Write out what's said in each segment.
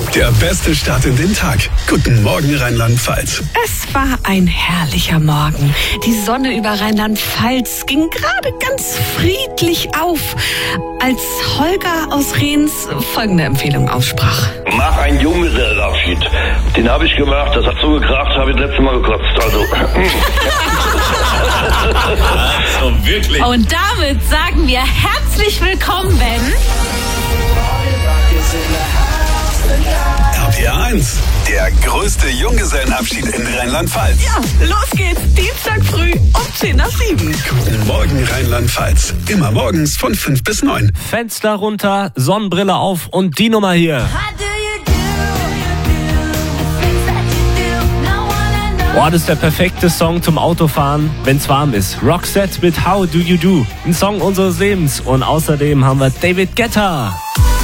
Der beste Start in den Tag. Guten Morgen, Rheinland-Pfalz. Es war ein herrlicher Morgen. Die Sonne über Rheinland-Pfalz ging gerade ganz friedlich auf, als Holger aus Rehns folgende Empfehlung aussprach. Mach einen Junggesellenabschied. Den habe ich gemacht, das hat so gekracht, habe ich das letzte Mal gekotzt. Also. Also wirklich. Und damit sagen wir herzlich willkommen, Ben. RPA 1, der größte Junggesellenabschied in Rheinland-Pfalz. Ja, los geht's. Dienstag früh um 6:50. Guten Morgen, Rheinland-Pfalz. Immer morgens von 5 bis 9. Fenster runter, Sonnenbrille auf und die Nummer hier. Boah, das ist der perfekte Song zum Autofahren, wenn's warm ist. Roxette mit How Do You Do, ein Song unseres Lebens. Und außerdem haben wir David Guetta.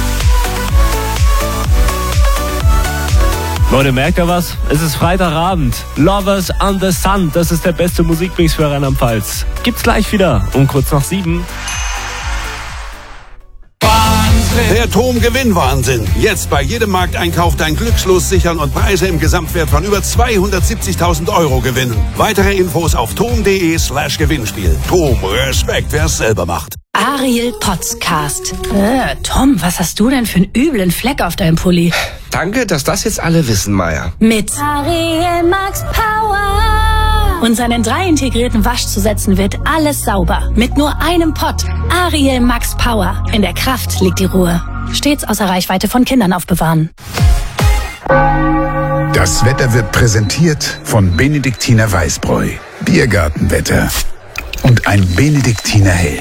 Leute, merkt ihr was? Es ist Freitagabend. Lovers on the Sun, das ist der beste Musikmix für Rheinland-Pfalz. Gibt's gleich wieder um kurz nach 7. Der TOM-Gewinn-Wahnsinn. Jetzt bei jedem Markteinkauf dein Glückslos sichern und Preise im Gesamtwert von über 270.000 Euro gewinnen. Weitere Infos auf tom.de/Gewinnspiel. TOM, Respekt, wer es selber macht. Ariel Podcast. Tom, was hast du denn für einen üblen Fleck auf deinem Pulli? Danke, dass das jetzt alle wissen, Maya. Mit Ariel Max Power. Und seinen 3 integrierten Waschzusätzen wird alles sauber. Mit nur einem Pott. Ariel Max Power. In der Kraft liegt die Ruhe. Stets außer Reichweite von Kindern aufbewahren. Das Wetter wird präsentiert von Benediktiner Weißbräu. Biergartenwetter. Und ein Benediktiner Hell.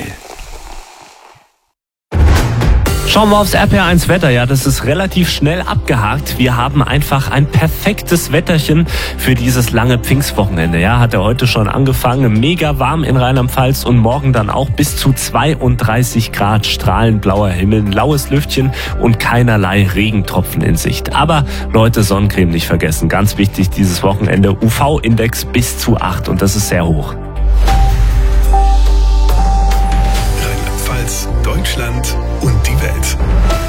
Schauen wir aufs RPA1 Wetter. Ja, das ist relativ schnell abgehakt. Wir haben einfach ein perfektes Wetterchen für dieses lange Pfingstwochenende. Ja, hat er heute schon angefangen. Mega warm in Rheinland-Pfalz und morgen dann auch bis zu 32 Grad. Strahlend blauer Himmel, ein laues Lüftchen und keinerlei Regentropfen in Sicht. Aber Leute, Sonnencreme nicht vergessen. Ganz wichtig dieses Wochenende. UV-Index bis zu 8 und das ist sehr hoch. Rheinland-Pfalz, Deutschland und die Welt.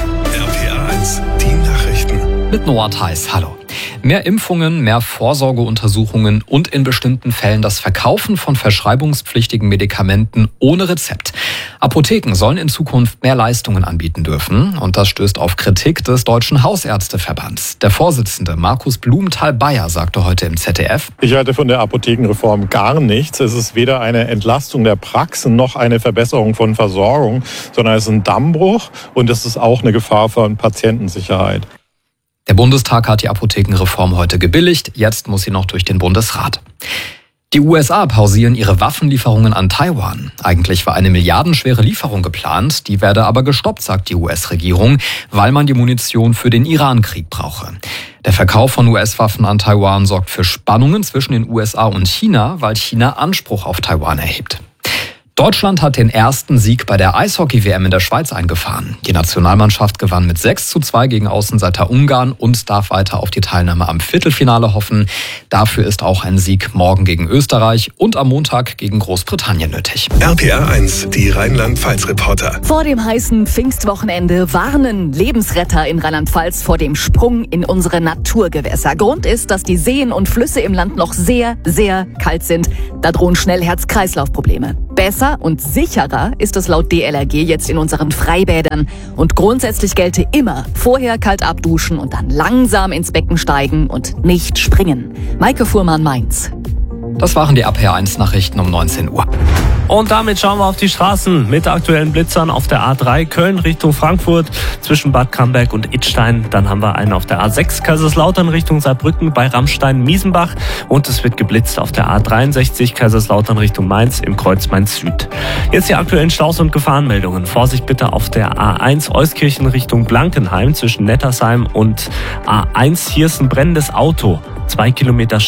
RPA 1, die Nachrichten. Mit Noah Theis, hallo. Mehr Impfungen, mehr Vorsorgeuntersuchungen und in bestimmten Fällen das Verkaufen von verschreibungspflichtigen Medikamenten ohne Rezept. Apotheken sollen in Zukunft mehr Leistungen anbieten dürfen und das stößt auf Kritik des Deutschen Hausärzteverbands. Der Vorsitzende Markus Blumenthal-Bayer sagte heute im ZDF: Ich halte von der Apothekenreform gar nichts. Es ist weder eine Entlastung der Praxen noch eine Verbesserung von Versorgung, sondern es ist ein Dammbruch und es ist auch eine Gefahr für Patientensicherheit. Der Bundestag hat die Apothekenreform heute gebilligt, jetzt muss sie noch durch den Bundesrat. Die USA pausieren ihre Waffenlieferungen an Taiwan. Eigentlich war eine milliardenschwere Lieferung geplant, die werde aber gestoppt, sagt die US-Regierung, weil man die Munition für den Iran-Krieg brauche. Der Verkauf von US-Waffen an Taiwan sorgt für Spannungen zwischen den USA und China, weil China Anspruch auf Taiwan erhebt. Deutschland hat den ersten Sieg bei der Eishockey-WM in der Schweiz eingefahren. Die Nationalmannschaft gewann mit 6:2 gegen Außenseiter Ungarn und darf weiter auf die Teilnahme am Viertelfinale hoffen. Dafür ist auch ein Sieg morgen gegen Österreich und am Montag gegen Großbritannien nötig. RPA 1, die Rheinland-Pfalz-Reporter. Vor dem heißen Pfingstwochenende warnen Lebensretter in Rheinland-Pfalz vor dem Sprung in unsere Naturgewässer. Grund ist, dass die Seen und Flüsse im Land noch sehr, sehr kalt sind. Da drohen schnell Herz-Kreislauf-Probleme. Besser und sicherer ist es laut DLRG jetzt in unseren Freibädern. Und grundsätzlich gelte immer vorher kalt abduschen und dann langsam ins Becken steigen und nicht springen. Maike Fuhrmann, Mainz. Das waren die RPA1-Nachrichten um 19 Uhr. Und damit schauen wir auf die Straßen mit aktuellen Blitzern auf der A3 Köln Richtung Frankfurt zwischen Bad Camberg und Idstein. Dann haben wir einen auf der A6 Kaiserslautern Richtung Saarbrücken bei Rammstein-Miesenbach. Und es wird geblitzt auf der A63 Kaiserslautern Richtung Mainz im Kreuz Mainz Süd. Jetzt die aktuellen Staus- und Gefahrenmeldungen. Vorsicht bitte auf der A1 Euskirchen Richtung Blankenheim zwischen Nettersheim und A1. Hier ist ein brennendes Auto. 2 Kilometer Stau.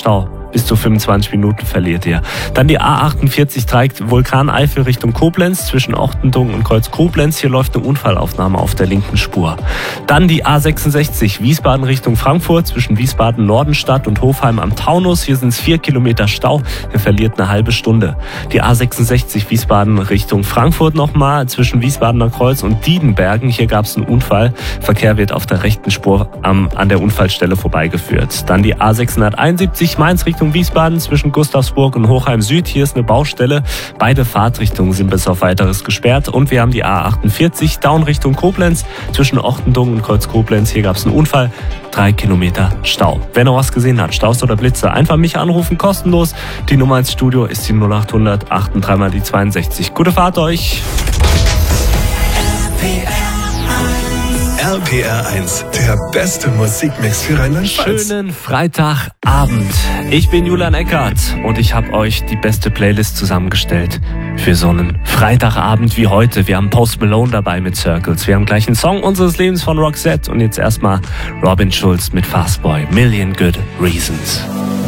bis zu 25 Minuten verliert ihr. Dann die A48 trägt Vulkaneifel Richtung Koblenz zwischen Ochtendungen und Kreuz-Koblenz. Hier läuft eine Unfallaufnahme auf der linken Spur. Dann die A66 Wiesbaden Richtung Frankfurt zwischen Wiesbaden-Nordenstadt und Hofheim am Taunus. Hier sind es 4 Kilometer Stau. Ihr verliert eine halbe Stunde. Die A66 Wiesbaden Richtung Frankfurt nochmal zwischen Wiesbadener Kreuz und Diedenbergen. Hier gab es einen Unfall. Verkehr wird auf der rechten Spur an der Unfallstelle vorbeigeführt. Dann die A671 Mainz Richtung Wiesbaden zwischen Gustavsburg und Hochheim Süd. Hier ist eine Baustelle. Beide Fahrtrichtungen sind bis auf Weiteres gesperrt. Und wir haben die A48 Down Richtung Koblenz zwischen Ochtendungen und Kreuz Koblenz. Hier gab es einen Unfall. 3 Kilometer Stau. Wer noch was gesehen hat, Staus oder Blitze, einfach mich anrufen, kostenlos. Die Nummer ins Studio ist die 0800 83 mal die 62. Gute Fahrt euch. RPR 1, der beste Musikmix für Rheinland-Pfalz. Schönen Freitagabend. Ich bin Julian Eckert und ich habe euch die beste Playlist zusammengestellt für so einen Freitagabend wie heute. Wir haben Post Malone dabei mit Circles. Wir haben gleich einen Song unseres Lebens von Roxette und jetzt erstmal Robin Schulz mit Fastboy, Million Good Reasons.